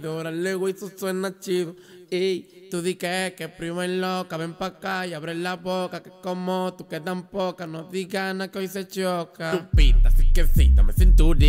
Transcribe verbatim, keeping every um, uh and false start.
Órale, güey, eso suena chido. Ey, tú di que, que prima es loca, ven pa' acá y abre la boca, que como tú que tan poca, no digas nada que hoy se choca. Lupita, sí que sí, dame cinturita.